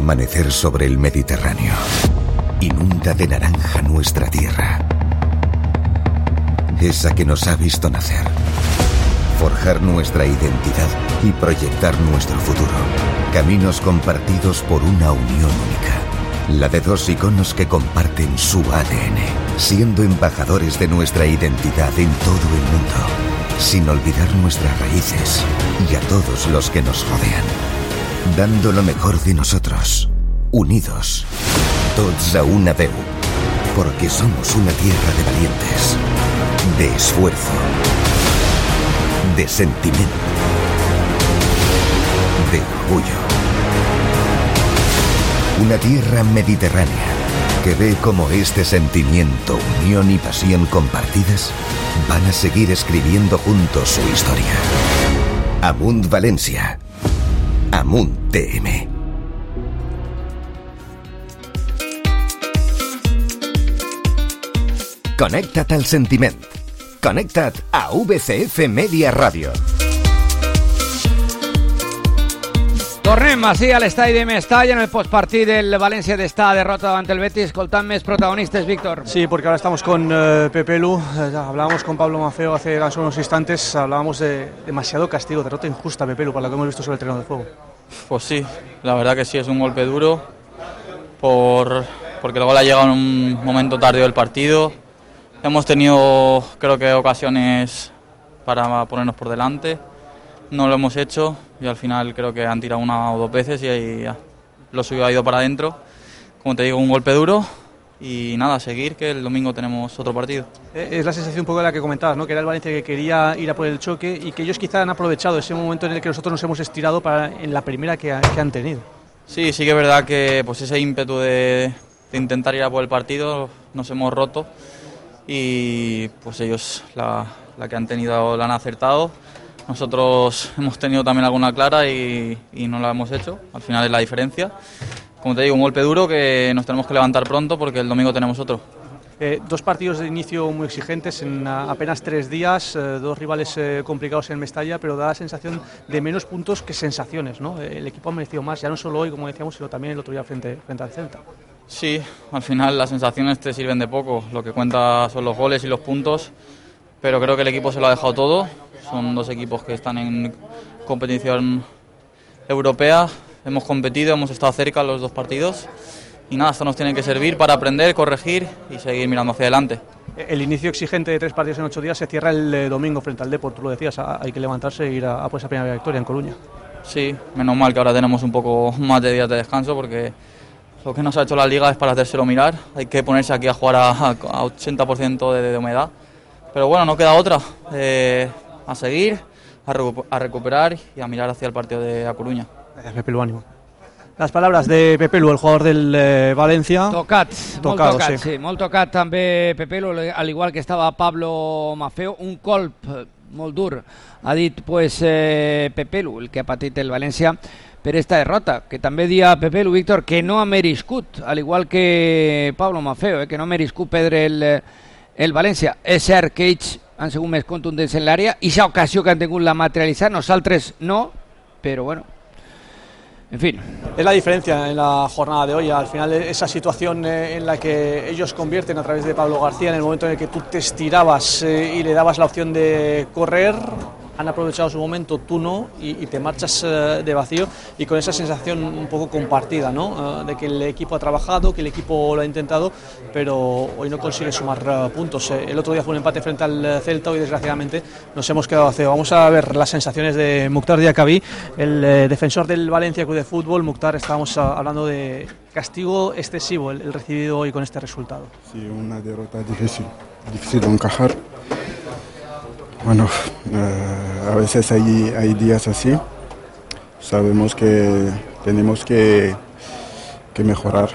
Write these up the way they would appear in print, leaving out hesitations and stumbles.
amanecer sobre el Mediterráneo inunda de naranja nuestra tierra, esa que nos ha visto nacer, forjar nuestra identidad y proyectar nuestro futuro. Caminos compartidos por una unión única, la de dos iconos que comparten su ADN, siendo embajadores de nuestra identidad en todo el mundo, sin olvidar nuestras raíces y a todos los que nos rodean, dando lo mejor de nosotros, unidos, tots a una veu, porque somos una tierra de valientes, de esfuerzo, de sentimiento, de orgullo. Una tierra mediterránea que ve cómo este sentimiento, unión y pasión compartidas van a seguir escribiendo juntos su historia. Amunt València. Amunt TM. Connecta't al sentiment. Connecta't a VCF Media Ràdio. Tornem així a l'estadi de Mestalla en el postpartit del València d'esta derrota davant el Betis. Escoltant més protagonistes, Víctor. Sí, porque ahora estamos con Pepe Lu. Hablábamos con Pablo Maffeo hace unos instantes. Hablábamos de demasiado castigo, derrota injusta, Pepe Lu, para lo que hemos visto sobre el terreno de juego. Pues sí, la verdad que sí, es un golpe duro porque el gol ha llegado en un momento tardío del partido. Hemos tenido, creo que, ocasiones para ponernos por delante. No lo hemos hecho y al final creo que han tirado una o dos veces y ahí ya, lo suyo ha ido para adentro. Como te digo, un golpe duro y nada, seguir, que el domingo tenemos otro partido. Es la sensación un poco de la que comentabas, ¿no? Que era el Valencia que quería ir a por el choque y que ellos quizá han aprovechado ese momento en el que nosotros nos hemos estirado en la primera que han tenido. Sí, sí que es verdad que pues ese ímpetu de intentar ir a por el partido nos hemos roto y pues ellos la que han tenido la han acertado. Nosotros hemos tenido también alguna clara y no la hemos hecho. Al final es la diferencia. Como te digo, un golpe duro que nos tenemos que levantar pronto porque el domingo tenemos otro. Dos partidos de inicio muy exigentes en apenas 3 días, dos rivales complicados en Mestalla, pero da la sensación de menos puntos que sensaciones, ¿no? El equipo ha merecido más, ya no solo hoy, como decíamos, sino también el otro día frente al Celta. Sí, al final las sensaciones te sirven de poco. Lo que cuenta son los goles y los puntos, pero creo que el equipo se lo ha dejado todo. Son dos equipos que están en competición europea. Hemos competido, hemos estado cerca los dos partidos. Y nada, esto nos tiene que servir para aprender, corregir y seguir mirando hacia adelante. El inicio exigente de 3 partidos en 8 días se cierra el domingo frente al Depor. Tú lo decías, hay que levantarse e ir a por esa primera victoria en Coruña. Sí, menos mal que ahora tenemos un poco más de días de descanso porque lo que nos ha hecho la Liga es para hacérselo mirar. Hay que ponerse aquí a jugar a 80% de humedad. Pero bueno, no queda otra. A seguir, a recuperar y a mirar hacia el partido de A Coruña. Gracias, Pepe Lu, ánimo. Las palabras de Pepe Lu, el jugador del Valencia. Tocat, sí. Molt tocat també Pepe Lu, al igual que estava Pablo Maffeo. Un colp molt dur, ha dit Pepe Lu, el que ha patit el València per esta derrota, que també dia Pepe Lu, Víctor, que no ha merescut, al igual que Pablo Maffeo, que no ha merescut perdre el València. És cert que ells han sigut més contundents en l'àrea i aquesta ocasió que han tingut la materialitzat, nosaltres no, però bueno, en fin. Es la diferencia en la jornada de hoy, al final esa situación en la que ellos convierten a través de Pablo García en el momento en el que tú te estirabas y le dabas la opción de correr, han aprovechado su momento, tú no, y te marchas de vacío y con esa sensación un poco compartida, ¿no? De que el equipo ha trabajado, que el equipo lo ha intentado, pero hoy no consigue sumar puntos. El otro día fue un empate frente al Celta y desgraciadamente nos hemos quedado a cero. Vamos a ver las sensaciones de Mukhtar Diakhaby, el defensor del Valencia Club de Fútbol. Mukhtar, estábamos hablando de castigo excesivo el recibido hoy con este resultado. Sí, una derrota difícil de encajar. Bueno, a veces hay días así. Sabemos que tenemos que mejorar.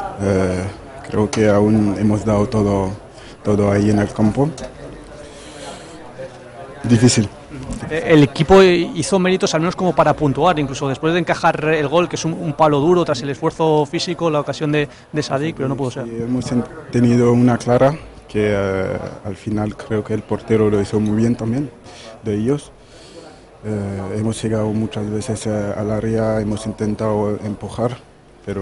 Creo que aún hemos dado todo ahí en el campo. Difícil. El equipo hizo méritos al menos como para puntuar, incluso después de encajar el gol, que es un palo duro tras el esfuerzo físico, la ocasión de Sadik, pero no pudo ser. Sí, hemos tenido una clara que al final creo que el portero lo hizo muy bien también, de ellos. Hemos llegado muchas veces al área, hemos intentado empujar,